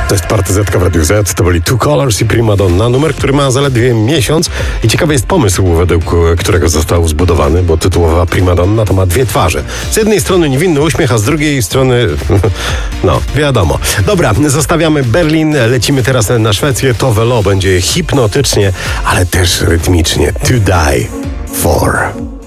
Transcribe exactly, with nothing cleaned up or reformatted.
To jest partyzetka w Radiu Z, to byli Two Colors i Primadonna, numer, który ma zaledwie miesiąc i ciekawy jest pomysł, według którego został zbudowany, bo tytułowa Primadonna to ma dwie twarze. Z jednej strony niewinny uśmiech, a z drugiej strony, no, wiadomo. Dobra, zostawiamy Berlin, lecimy teraz na Szwecję. Tove Lo będzie hipnotycznie, ale też rytmicznie. To Die For.